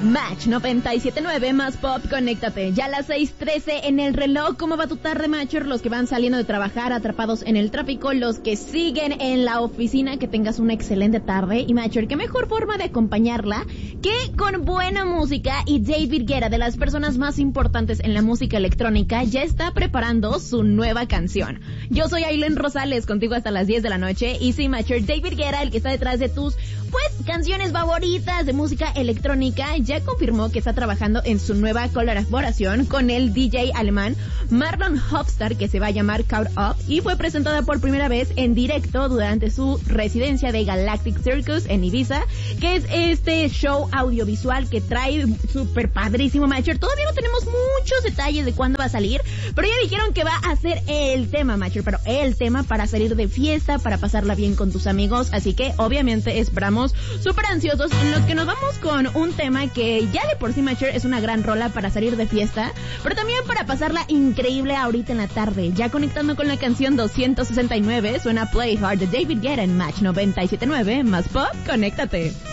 Match 97.9 más pop, conéctate. Ya a las 6:13 en el reloj. ¿Cómo va tu tarde, Matcher? Los que van saliendo de trabajar, atrapados en el tráfico, los que siguen en la oficina, que tengas una excelente tarde. Y Matcher, qué mejor forma de acompañarla que con buena música. Y David Guetta, de las personas más importantes en la música electrónica, ya está preparando su nueva canción. Yo soy Aileen Rosales, contigo hasta las 10 de la noche. Y sí, Matcher, David Guetta, el que está detrás de tus, canciones favoritas de música electrónica, ya confirmó que está trabajando en su nueva colaboración con el DJ alemán Marlon Hofstad, que se va a llamar Caught Up, y fue presentada por primera vez en directo durante su residencia de Galactic Circus en Ibiza, que es este show audiovisual que trae súper padrísimo, Matcher. Todavía no tenemos muchos detalles de cuándo va a salir, pero ya dijeron que va a ser el tema, Matcher, pero el tema para salir de fiesta, para pasarla bien con tus amigos, así que obviamente esperamos súper ansiosos, en los que nos vamos con un tema que ya de por sí, Matcher, es una gran rola para salir de fiesta, pero también para pasarla increíble ahorita en la tarde. Ya conectando con la canción 269, suena Play Hard de David Guetta en Match 97.9 más pop, conéctate.